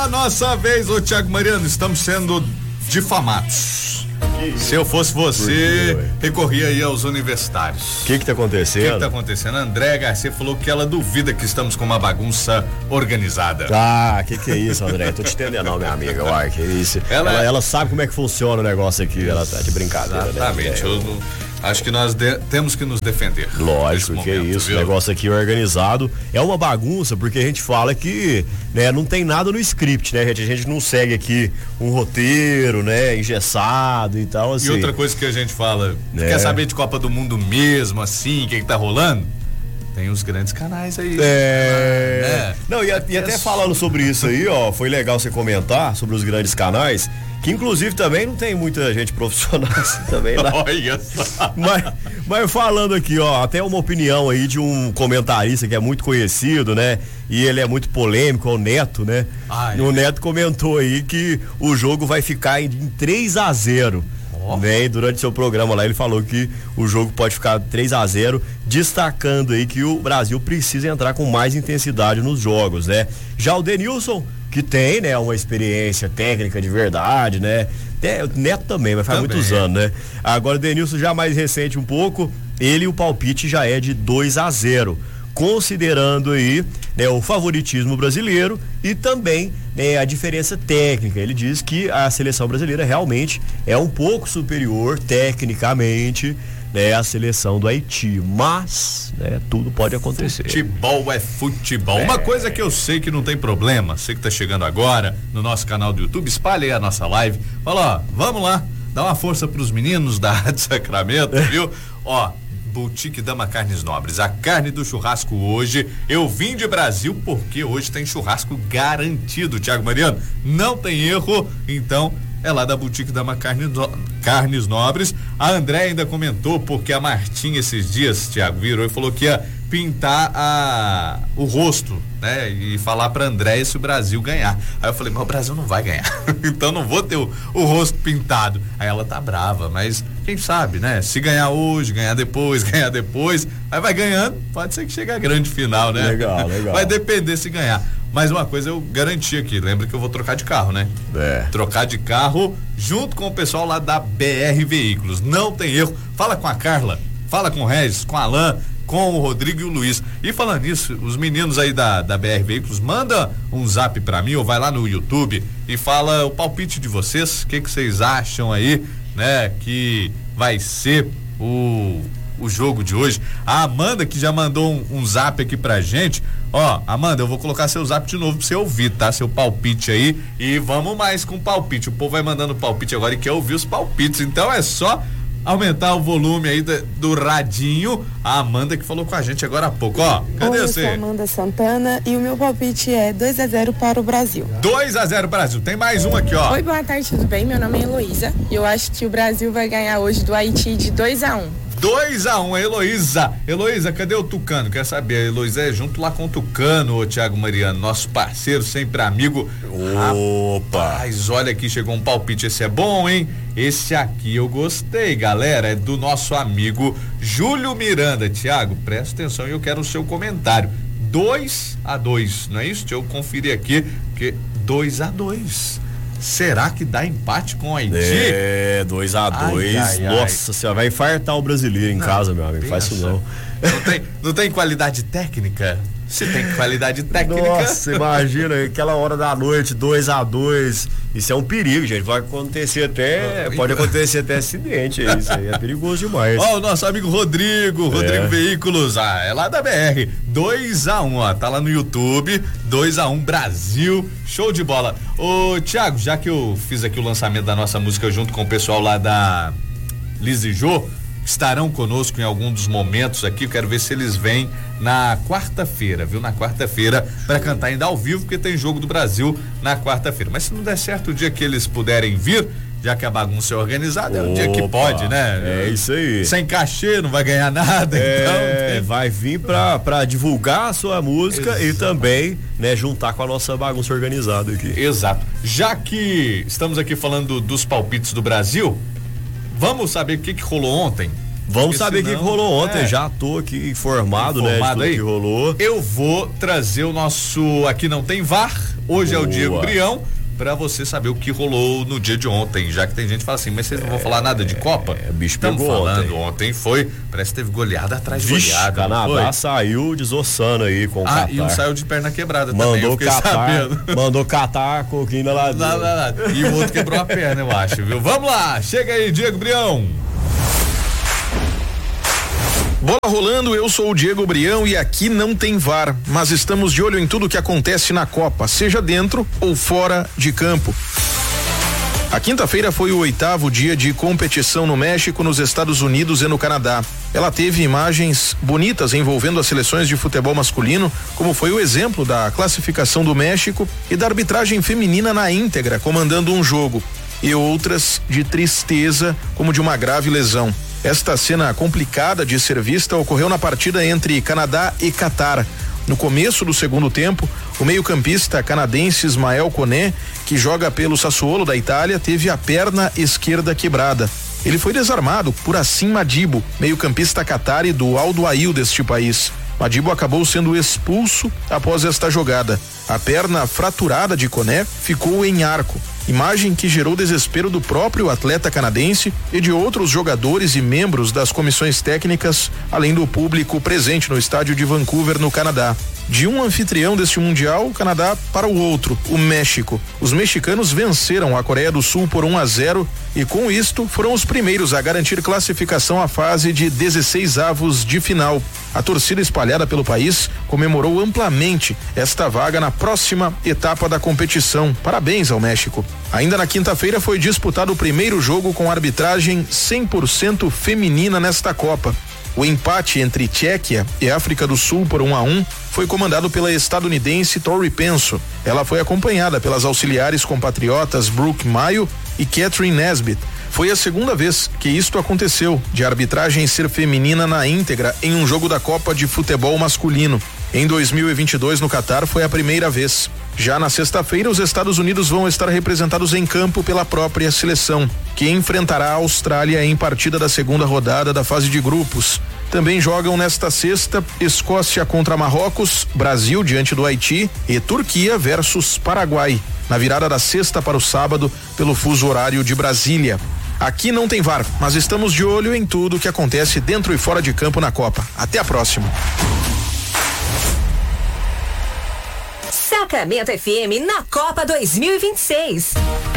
nossa vez, ô Thiago Mariano, estamos sendo difamados. Se eu fosse você, recorria aí aos universitários. O que tá acontecendo? O que tá acontecendo? A Andréa Garcia falou que ela duvida que estamos com uma bagunça organizada. Ah, que é isso, André? Tô te entendendo não, minha amiga. Uai, que isso. Ela sabe como é que funciona o negócio aqui. Ela tá de brincadeira. Exatamente. Né? Acho que nós temos que nos defender. Lógico, momento, que é isso. Viu? O negócio aqui organizado é uma bagunça, porque a gente fala que, né, não tem nada no script, né, gente? A gente não segue aqui um roteiro, né, engessado e tal, assim. E outra coisa que a gente fala, quer saber de Copa do Mundo mesmo, assim, o que tá rolando? Tem os grandes canais aí. Não, e até falando sobre isso aí, ó, foi legal você comentar sobre os grandes canais, que inclusive também não tem muita gente profissional assim também lá. Olha só. Mas falando aqui, ó, até uma opinião aí de um comentarista que é muito conhecido, né? E ele é muito polêmico, é o Neto, né? O Neto comentou aí que o jogo vai ficar em 3-0. Né? E durante seu programa lá ele falou que o jogo pode ficar 3-0, destacando aí que o Brasil precisa entrar com mais intensidade nos jogos, né? Já o Denilson, que tem, né, uma experiência técnica de verdade, né? O Neto também, mas faz muitos anos, né? Agora o Denilson já mais recente um pouco, o palpite já é de 2-0. Considerando aí, né, o favoritismo brasileiro e também, né, a diferença técnica. Ele diz que a seleção brasileira realmente é um pouco superior tecnicamente, né, à seleção do Haiti, mas, né, tudo pode acontecer. Futebol é futebol. Uma coisa que eu sei que não tem problema, você que tá chegando agora no nosso canal do YouTube, espalhe aí a nossa live, fala, ó, vamos lá, dá uma força pros meninos da Rádio Sacramento, viu? Ó, Boutique Dama Carnes Nobres, a carne do churrasco hoje. Eu vim de Brasil porque hoje tem churrasco garantido, Thiago Mariano. Não tem erro, então é lá da Boutique Dama Carnes Nobres. A André ainda comentou porque a Martinha esses dias, Thiago, virou e falou que ia pintar o rosto, né? E falar pra André se o Brasil ganhar. Aí eu falei, mas o Brasil não vai ganhar. Então não vou ter o rosto pintado. Aí ela tá brava, mas quem sabe, né? Se ganhar hoje, ganhar depois, aí vai ganhando, pode ser que chegue a grande final, né? Legal. Vai depender se ganhar. Mas uma coisa eu garanti aqui, lembra que eu vou trocar de carro, né? Trocar de carro junto com o pessoal lá da BR Veículos. Não tem erro. Fala com a Carla, fala com o Regis, com o Alan, com o Rodrigo e o Luiz. E falando nisso, os meninos aí da BR Veículos, manda um zap pra mim ou vai lá no YouTube e fala o palpite de vocês, o que vocês acham aí, né? Que vai ser o jogo de hoje. A Amanda que já mandou um zap aqui pra gente. Ó, Amanda, eu vou colocar seu zap de novo pra você ouvir, tá? Seu palpite aí e vamos mais com palpite. O povo vai mandando palpite agora e quer ouvir os palpites, então é só aumentar o volume aí do radinho. A Amanda que falou com a gente agora há pouco, ó. Cadê você? Eu sou Amanda Santana e o meu palpite é 2-0 para o Brasil. 2-0 Brasil. Tem mais um aqui, ó. Oi, boa tarde, tudo bem? Meu nome é Heloísa e eu acho que o Brasil vai ganhar hoje do Haiti de 2-1. 2-1, Heloísa. Heloísa, cadê o Tucano? Quer saber? A Heloísa é junto lá com o Tucano, ô Thiago Mariano, nosso parceiro, sempre amigo. Opa! Rapaz, olha aqui, chegou um palpite, esse é bom, hein? Esse aqui eu gostei, galera, é do nosso amigo Júlio Miranda. Thiago, presta atenção e eu quero o seu comentário. 2-2, não é isso? Deixa eu conferir aqui, porque 2-2. Será que dá empate com o Haiti? 2-2. Nossa senhora, vai infartar o brasileiro em casa, meu amigo. Faz isso não. Não tem qualidade técnica? Se tem qualidade técnica. Nossa, imagina, aquela hora da noite, 2-2. Isso é um perigo, gente. Pode acontecer até acidente. Isso aí é perigoso demais. Ó, o nosso amigo Rodrigo Veículos, é lá da BR. 2-1, ó, tá lá no YouTube. 2-1 Brasil, show de bola. Ô, Thiago, já que eu fiz aqui o lançamento da nossa música junto com o pessoal lá da Liz e Jô, estarão conosco em algum dos momentos aqui. Eu quero ver se eles vêm na quarta-feira, viu? Na quarta-feira para cantar ainda ao vivo, porque tem jogo do Brasil na quarta-feira. Mas se não der certo o dia que eles puderem vir, já que a bagunça é organizada, é o dia que pode, né? É isso aí. Sem cachê, não vai ganhar nada. Então vai vir pra divulgar a sua música. Exato. E também, né, juntar com a nossa bagunça organizada aqui. Exato. Já que estamos aqui falando dos palpites do Brasil, vamos saber o que rolou ontem? Vamos saber o que rolou ontem, já tô aqui informado, né, de tudo que rolou. Eu vou trazer o nosso Aqui Não Tem VAR, hoje é o Diego Brião, pra você saber o que rolou no dia de ontem, já que tem gente que fala assim, mas vocês não vão falar nada de Copa? Bicho pegou falando ontem foi, parece que teve goleada atrás de goleada. Canadá saiu desossando aí com o Catar. E um saiu de perna quebrada também, eu fiquei sabendo. Mandou catar a coquinha na ladeira. E o outro quebrou a perna, eu acho, viu? Vamos lá, chega aí, Diego Brião. Bola rolando, eu sou o Diego Brião e aqui não tem VAR, mas estamos de olho em tudo que acontece na Copa, seja dentro ou fora de campo. A quinta-feira foi o 8º dia de competição no México, nos Estados Unidos e no Canadá. Ela teve imagens bonitas envolvendo as seleções de futebol masculino, como foi o exemplo da classificação do México e da arbitragem feminina na íntegra, comandando um jogo, e outras de tristeza, como de uma grave lesão. Esta cena complicada de ser vista ocorreu na partida entre Canadá e Catar. No começo do segundo tempo, o meio-campista canadense Ismael Koné, que joga pelo Sassuolo da Itália, teve a perna esquerda quebrada. Ele foi desarmado por Assim Madibo, meio-campista catari do Al Duhail deste país. Madibo acabou sendo expulso após esta jogada. A perna fraturada de Koné ficou em arco. Imagem que gerou desespero do próprio atleta canadense e de outros jogadores e membros das comissões técnicas, além do público presente no estádio de Vancouver, no Canadá. De um anfitrião deste mundial, o Canadá, para o outro, o México. Os mexicanos venceram a Coreia do Sul por 1-0 e com isto foram os primeiros a garantir classificação à fase de 16avos de final. A torcida espalhada pelo país comemorou amplamente esta vaga na próxima etapa da competição. Parabéns ao México. Ainda na quinta-feira foi disputado o primeiro jogo com arbitragem 100% feminina nesta Copa. O empate entre Tchequia e África do Sul por 1-1 foi comandado pela estadunidense Tori Penso. Ela foi acompanhada pelas auxiliares compatriotas Brooke Mayo e Catherine Nesbitt. Foi a segunda vez que isto aconteceu, de arbitragem ser feminina na íntegra em um jogo da Copa de Futebol masculino. Em 2022, no Catar, foi a primeira vez. Já na sexta-feira, os Estados Unidos vão estar representados em campo pela própria seleção, que enfrentará a Austrália em partida da segunda rodada da fase de grupos. Também jogam nesta sexta Escócia contra Marrocos, Brasil diante do Haiti e Turquia versus Paraguai, na virada da sexta para o sábado, pelo fuso horário de Brasília. Aqui não tem VAR, mas estamos de olho em tudo que acontece dentro e fora de campo na Copa. Até a próxima. Sacramento FM na Copa 2026.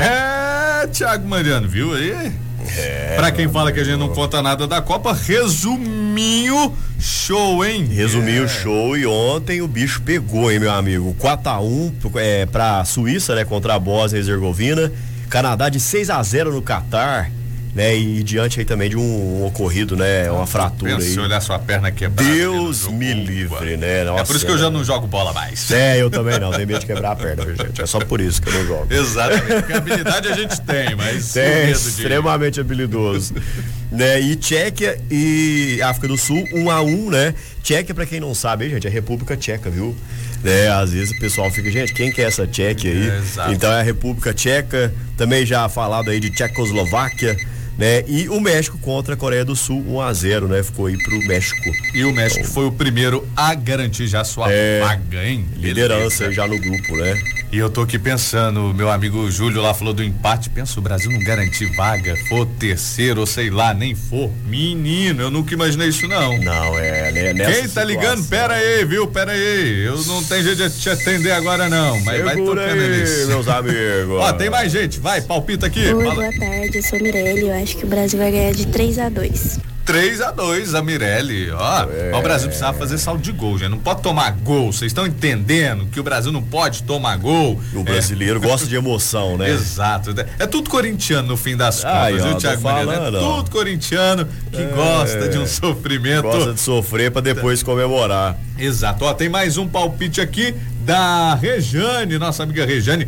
Thiago Mariano, viu aí? Pra quem fala que a gente não conta nada da Copa, resuminho show, hein? Resuminho show, e ontem o bicho pegou, hein, meu amigo? 4-1 pra Suíça, né? Contra a Bósnia e Herzegovina. Canadá de 6-0 no Catar, né? E diante aí também de um ocorrido, né? Uma fratura aí. Se olhar sua perna quebrada. Deus me livre, né? Nossa, é por isso que eu já não jogo bola mais. Eu também não, tenho medo de quebrar a perna, gente. É só por isso que eu não jogo. Exatamente, porque habilidade a gente tem, mas extremamente habilidoso. Né? E Tchequia e África do Sul, 1-1, né? Tchequia, pra quem não sabe, gente, é República Tcheca, viu? Né? Às vezes o pessoal fica, gente, quem que é essa Tchequia aí? Então é a República Tcheca, também já falado aí de Tchecoslováquia, né? E o México contra a Coreia do Sul, 1-0, né? Ficou aí pro México. E o México foi o primeiro a garantir já sua vaga, hein? Liderança já no grupo, né? E eu tô aqui pensando, meu amigo Júlio lá falou do empate, pensa, o Brasil não garantir vaga, for terceiro ou sei lá, nem for. Menino, eu nunca imaginei isso não. Não, né? Quem tá ligando, pera aí, viu? Pera aí, eu não tenho jeito de te atender agora não, mas segura vai tocando nisso. Meus amigos. Ó, tem mais gente, vai, palpita aqui. Boa tarde, eu sou Mirelle, eu acho que o Brasil vai ganhar de 3-2. 3-2 a Mirelle, ó. O Brasil precisava fazer saldo de gol, gente. Não pode tomar gol. Vocês estão entendendo que o Brasil não pode tomar gol. O brasileiro gosta de emoção, né? Exato. É tudo corintiano no fim das contas, viu, Thiago Mariano? É tudo corintiano que gosta de um sofrimento. Gosta de sofrer pra depois comemorar. Exato. Ó, tem mais um palpite aqui da Rejane, nossa amiga Rejane.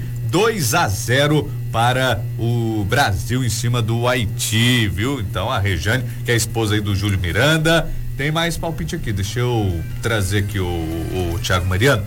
2-0 para o Brasil em cima do Haiti, viu? Então a Rejane, que é a esposa aí do Júlio Miranda, tem mais palpite aqui. Deixa eu trazer aqui o Thiago Mariano.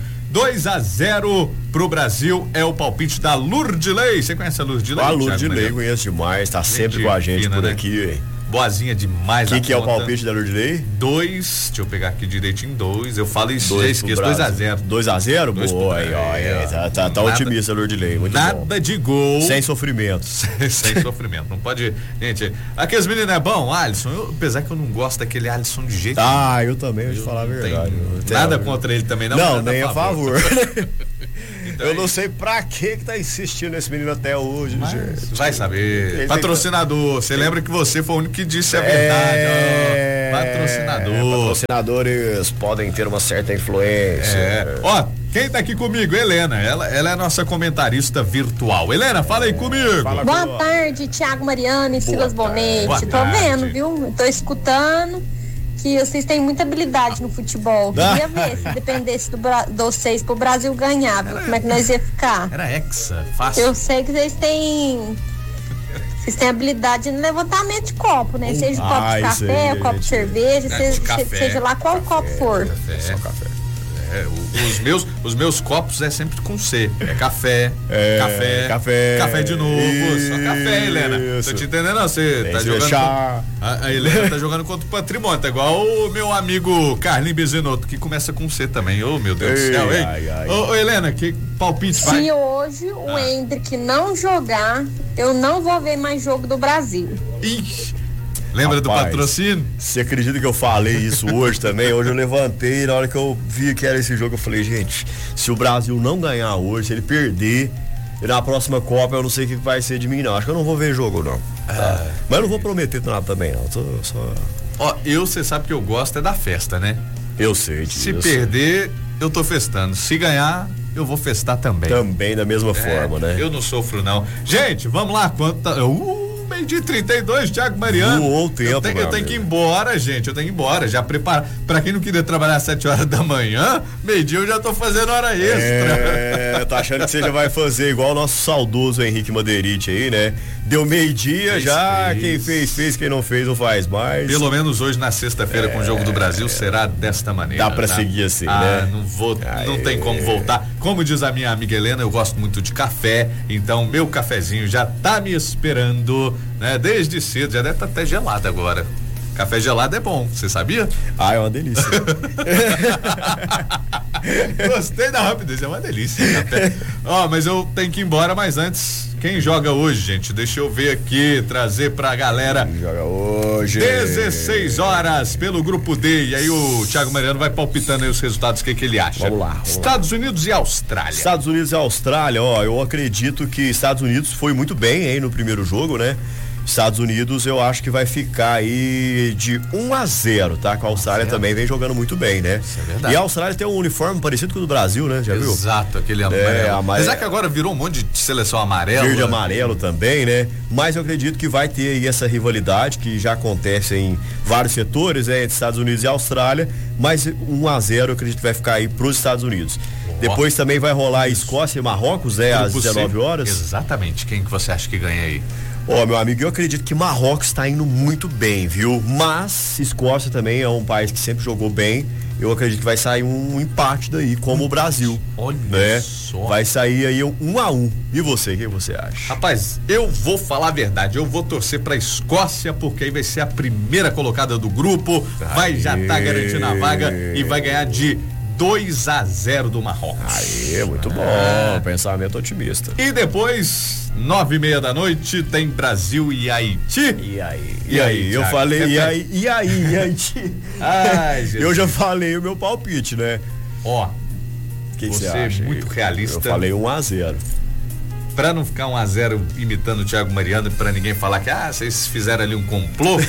2-0 pro Brasil é o palpite da Lurdilei. Você conhece a Lurdilei? A Lurdilei conheço demais, tá sempre com a gente por aqui, hein? boazinha demais. Quem que é o palpite da Lourdinei? 2, deixa eu pegar aqui direitinho, 2. Eu falo isso, já esqueço, 2-0. 2-0? Boa, tá otimista, Lourdinei. Muito nada bom. De gol. Sem sofrimento. Sem sofrimento. Não pode. Gente, aqueles meninos é bom, Alisson. Apesar que eu não gosto daquele Alisson de jeito nenhum. Ah, eu também, vou te falar a verdade. Nada contra ele também, não. Não, nem a favor. Então, eu não sei pra que tá insistindo nesse menino até hoje, gente. Vai saber. Patrocinador, você lembra que você foi o único que disse a verdade. Patrocinador. Patrocinadores podem ter uma certa influência. Quem tá aqui comigo? Helena. Ela é a nossa comentarista virtual. Helena, fala aí comigo. Boa tarde, Thiago Mariano e Silas Bonetti. Tô vendo, viu? Tô escutando que vocês têm muita habilidade no futebol. Queria ver se dependesse de vocês pro Brasil ganhar, viu? Como é que nós ia ficar? Era hexa, fácil. Eu sei que vocês têm habilidade no levantamento de copo, né? Seja copo de café, copo de cerveja, seja lá qual copo for. Só café. Os meus copos é sempre com C. É café, café de novo. Isso, só café, Helena. Tô te entendendo, não? Você tá jogando. A Helena tá jogando contra o patrimônio. Tá igual o meu amigo Carlinhos Bezinotto, que começa com C também. Ô, meu Deus do céu, hein? Ô, Helena, que palpite vai? Se hoje o Hendrick não jogar, eu não vou ver mais jogo do Brasil. Ixi. Lembra do patrocínio? Você acredita que eu falei isso hoje também? Hoje eu levantei, na hora que eu vi que era esse jogo, eu falei, gente, se o Brasil não ganhar hoje, se ele perder, na próxima Copa eu não sei o que vai ser de mim, não. Acho que eu não vou ver jogo, não. Tá? Mas eu não vou prometer nada também, não. Você sabe que eu gosto é da festa, né? Eu sei, tio. Se perder, eu tô festando. Se ganhar, eu vou festar também. Também da mesma forma, né? Eu não sofro, não. Gente, vamos lá. Meio-dia 32, Thiago Mariano. O tempo, eu tenho que ir embora, gente. Eu tenho que ir embora. Já preparar. Pra quem não queria trabalhar às 7 horas da manhã, meio-dia eu já tô fazendo hora extra. Tá achando que você já vai fazer igual o nosso saudoso Henrique Madeirite aí, né? Deu meio-dia já, quem fez, quem não fez não faz mais. Pelo menos hoje na sexta-feira com o Jogo do Brasil será desta maneira. Dá pra seguir assim, né? Não tem como voltar. Como diz a minha amiga Helena, eu gosto muito de café, então meu cafezinho já tá me esperando, né? Desde cedo, já deve estar até gelado agora. Café gelado é bom, você sabia? É uma delícia. Gostei da rapidez, é uma delícia. Mas eu tenho que ir embora, mas antes, quem joga hoje, gente? Deixa eu ver aqui, trazer pra galera. Quem joga hoje? 16 horas pelo grupo D. E aí o Thiago Mariano vai palpitando aí os resultados, o que ele acha. Vamos lá. Estados Unidos e Austrália. Estados Unidos e Austrália, eu acredito que Estados Unidos foi muito bem aí no primeiro jogo, né? Estados Unidos eu acho que vai ficar aí de 1-0, tá? Com a Austrália também vem jogando muito bem, né? Isso é verdade. E a Austrália tem um uniforme parecido com o do Brasil, né? Já viu? Exato, aquele amarelo. Apesar que agora virou um monte de seleção amarela. Verde e amarelo também, né? Mas eu acredito que vai ter aí essa rivalidade que já acontece em vários setores, entre Estados Unidos e Austrália, mas 1-0 eu acredito que vai ficar aí pros Estados Unidos. Depois também vai rolar Escócia e Marrocos, às 19 horas. Exatamente. Quem que você acha que ganha aí? Meu amigo, eu acredito que Marrocos está indo muito bem, viu? Mas Escócia também é um país que sempre jogou bem. Eu acredito que vai sair um empate daí, como o Brasil. Olha, né? só. Vai sair aí 1-1. E você, o que você acha? Rapaz, eu vou falar a verdade. Eu vou torcer pra Escócia, porque aí vai ser a primeira colocada do grupo. Já tá garantindo a vaga e vai ganhar de 2-0 do Marrocos. Aí, muito bom. Pensamento otimista. E depois, 9:30 da noite, tem Brasil e Haiti. E aí? Eu falei, e aí, Haiti? Ai, Jesus. Eu já falei o meu palpite, né? Que você acha? É muito realista. Eu falei 1-0. Pra não ficar 1-0 imitando o Thiago Mariano, pra ninguém falar que, vocês fizeram ali um complô.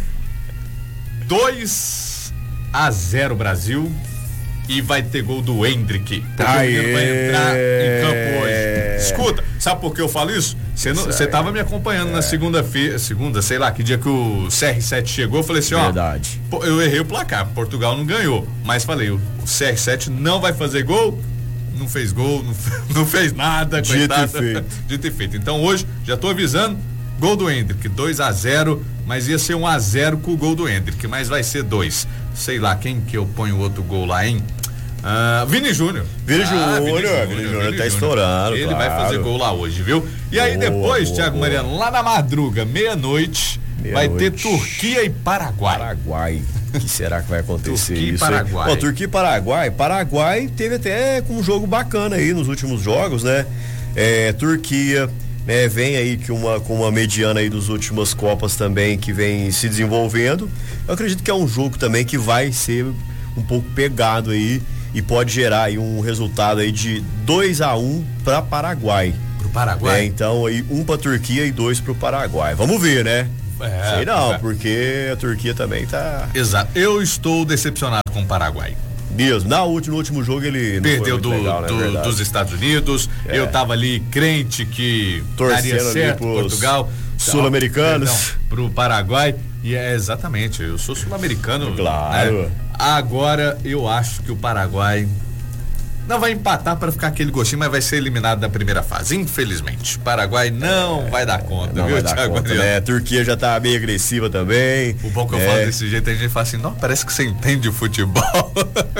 2-0 Brasil. E vai ter gol do Hendrick. Porque o menino vai entrar em campo hoje. Escuta, sabe por que eu falo isso? Você tava me acompanhando na segunda-feira, sei lá, que dia que o CR7 chegou, eu falei assim, Verdade. Eu errei o placar, Portugal não ganhou, mas falei, o CR7 não vai fazer gol, não fez gol, não fez nada, coitado. Dito e feito. Então hoje, já tô avisando, gol do Hendrick, 2-0, mas ia ser 1-0 com o gol do Hendrick, mas vai ser 2. Sei lá, quem que eu ponho outro gol lá, hein? Vini Júnior. Vini Júnior tá estourando. Ele vai fazer gol lá hoje, viu? E aí depois, Thiago Mariano, lá na madruga, meia-noite, vai ter Turquia e Paraguai. O que será que vai acontecer Turquia isso? E Paraguai. Ó, Turquia e Paraguai. Paraguai teve até com um jogo bacana aí nos últimos jogos, né? Turquia, né? Vem aí com uma mediana aí das últimas Copas também que vem se desenvolvendo. Eu acredito que é um jogo também que vai ser um pouco pegado aí e pode gerar aí um resultado aí de 2-1 para Paraguai. Pro Paraguai? Então aí 1 para Turquia e 2 pro Paraguai. Vamos ver, né? Sei não, porque a Turquia também tá... Exato. Eu estou decepcionado com o Paraguai. Mesmo. No último jogo ele perdeu legal, né? dos Estados Unidos. Eu tava ali crente que daria certo Portugal. Sul-americanos. Pro Paraguai. E exatamente, eu sou sul-americano. Claro. Né? Agora eu acho que o Paraguai não vai empatar para ficar aquele gostinho, mas vai ser eliminado da primeira fase, infelizmente. O Paraguai não vai dar conta, não viu, vai dar Thiago conta, né? A Turquia já tá bem agressiva também. O bom que eu falo desse jeito, a gente fala assim, não, parece que você entende de futebol.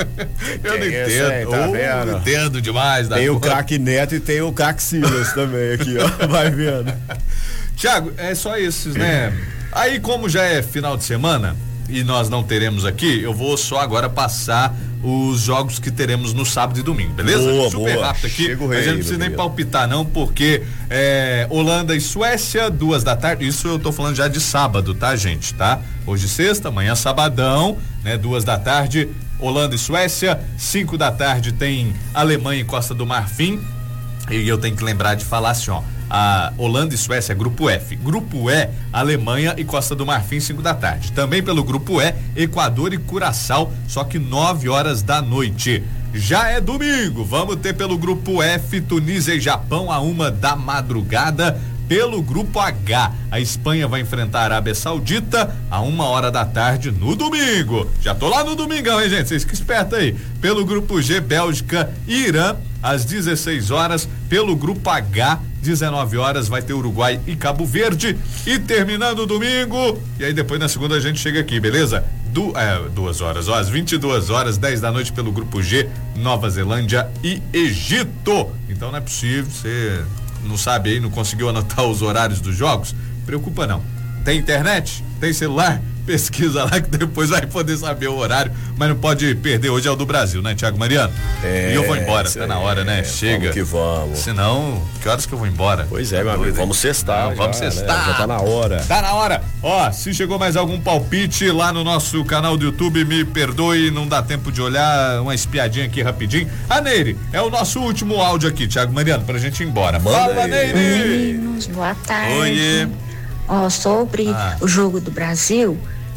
Eu não entendo. Tá vendo? Não entendo demais. Tem o craque Neto e tem o craque Silas também aqui, ó. Vai vendo. Thiago, é só esses, né? Aí, como já é final de semana e nós não teremos aqui, eu vou só agora passar os jogos que teremos no sábado e domingo, beleza? Super rápido aqui. A gente não precisa nem palpitar não, porque Holanda e Suécia, 14h, isso eu tô falando já de sábado, tá, gente, tá? Hoje sexta, amanhã sabadão, né, 14h, Holanda e Suécia, 5h tem Alemanha e Costa do Marfim, e eu tenho que lembrar de falar assim, ó, a Holanda e Suécia, grupo F. Grupo E, Alemanha e Costa do Marfim, 5h. Também pelo grupo E, Equador e Curaçao, só que 9h. Já é domingo, vamos ter pelo grupo F, Tunísia e Japão, a 1h. Pelo grupo H, a Espanha vai enfrentar a Arábia Saudita a 1h no domingo. Já tô lá no domingão, hein, gente? Vocês ficam espertos aí. Pelo grupo G, Bélgica e Irã, às 16h. Pelo grupo H, 19h, vai ter Uruguai e Cabo Verde. E terminando o domingo, e aí depois na segunda a gente chega aqui, beleza? 2 horas, ó, às 22h, 10h pelo grupo G, Nova Zelândia e Egito. Então não é possível, você não sabe aí, não conseguiu anotar os horários dos jogos? Preocupa não. Tem internet? Tem celular? Pesquisa lá que depois vai poder saber o horário, mas não pode perder. Hoje é o do Brasil, né, Thiago Mariano? E eu vou embora, tá na hora, né? Chega. Vamos que vamos. Senão, que horas que eu vou embora? Pois é, meu amigo, vamos sextar. Vamos sextar. Né? Já tá na hora. Tá na hora. Ó, se chegou mais algum palpite lá no nosso canal do YouTube, me perdoe, não dá tempo de olhar, uma espiadinha aqui rapidinho. A Neire, é o nosso último áudio aqui, Thiago Mariano, pra gente ir embora. Fala, Neire! Meninos, boa tarde. Oi. Ó, sobre o jogo do Brasil,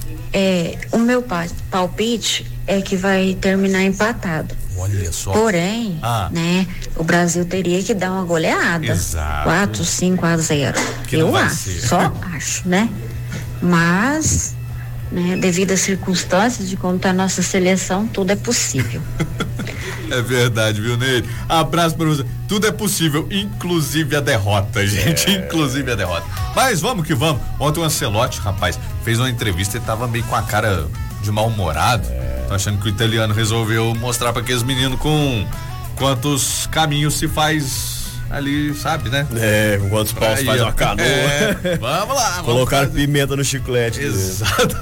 o meu palpite é que vai terminar empatado. Olha só. Porém, né, o Brasil teria que dar uma goleada. Exato. 4-5-0. Eu acho, só acho, né? Mas, né, devido às circunstâncias de como tá a nossa seleção, tudo é possível. É verdade, viu, Neide? Abraço pra você. Tudo é possível, inclusive a derrota, gente. Inclusive a derrota. Mas vamos que vamos. Ontem o Ancelotti, rapaz, fez uma entrevista e tava meio com a cara de mal-humorado. Tô achando que o italiano resolveu mostrar pra aqueles meninos com quantos caminhos se faz ali, sabe, né? Com quantos paus faz uma canoa. Vamos lá. Colocaram pimenta no chiclete. Exato.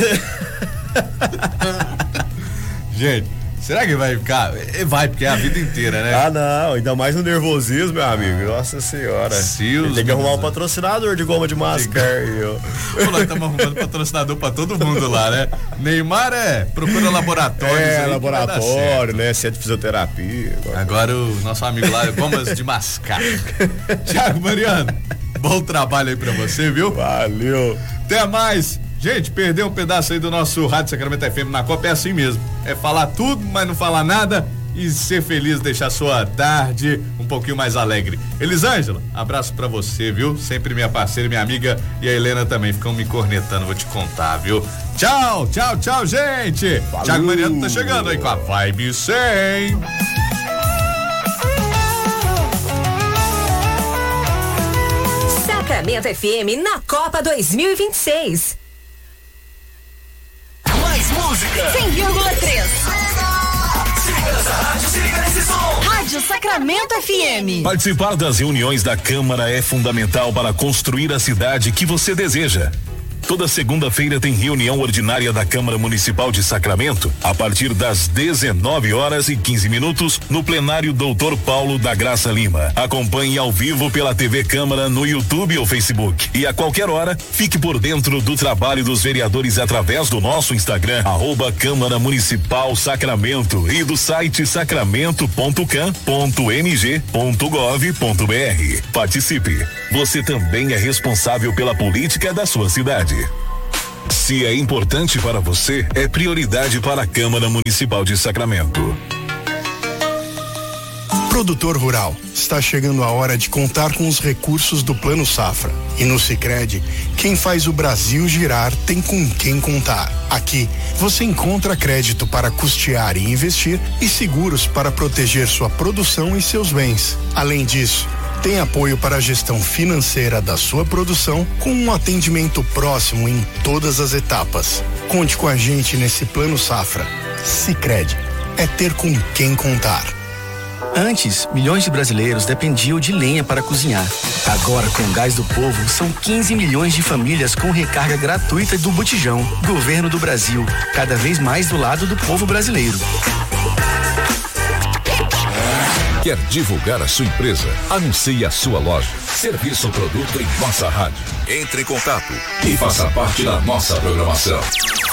Gente, será que vai ficar? Vai, porque é a vida inteira, né? Não, ainda mais no nervosismo, meu amigo. Nossa senhora. Tem que arrumar um patrocinador de goma de máscara. Nós estamos arrumando patrocinador pra todo mundo lá, né? Neymar procura laboratórios. Laboratório, né? Centro de fisioterapia. Agora o nosso amigo lá, gomas de mascar. Thiago Mariano, bom trabalho aí pra você, viu? Valeu. Até mais. Gente, perdeu um pedaço aí do nosso Rádio Sacramento FM na Copa, é assim mesmo. É falar tudo, mas não falar nada e ser feliz, deixar sua tarde um pouquinho mais alegre. Elisângela, abraço pra você, viu? Sempre minha parceira, minha amiga, e a Helena também ficam me cornetando, vou te contar, viu? Tchau, tchau, tchau, gente. Valeu. Thiago Mariano tá chegando aí com a Vibe 100. Sacramento FM na Copa 2026. Mais música. 100,3. Rádio Sacramento FM. Participar das reuniões da Câmara é fundamental para construir a cidade que você deseja. Toda segunda-feira tem reunião ordinária da Câmara Municipal de Sacramento, a partir das 19h15 no plenário Dr. Paulo da Graça Lima. Acompanhe ao vivo pela TV Câmara no YouTube ou Facebook. E a qualquer hora, fique por dentro do trabalho dos vereadores através do nosso Instagram, @Câmara Municipal Sacramento, e do site sacramento.cam.mg.gov.br. Participe. Você também é responsável pela política da sua cidade. Se é importante para você, é prioridade para a Câmara Municipal de Sacramento. Produtor rural, está chegando a hora de contar com os recursos do Plano Safra. E no Sicredi, quem faz o Brasil girar tem com quem contar. Aqui, você encontra crédito para custear e investir e seguros para proteger sua produção e seus bens. Além disso, tem apoio para a gestão financeira da sua produção com um atendimento próximo em todas as etapas. Conte com a gente nesse Plano Safra. Sicredi, é ter com quem contar. Antes, milhões de brasileiros dependiam de lenha para cozinhar. Agora, com o Gás do Povo, são 15 milhões de famílias com recarga gratuita do Botijão. Governo do Brasil, cada vez mais do lado do povo brasileiro. Quer divulgar a sua empresa? Anuncie a sua loja, serviço ou produto em nossa rádio. Entre em contato e faça parte da nossa programação.